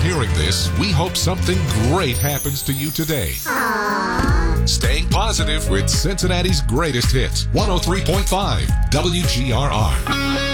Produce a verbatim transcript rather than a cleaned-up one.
hearing this, we hope something great happens to you today. Aww. Staying positive with Cincinnati's greatest hits, one oh three point five W G R R.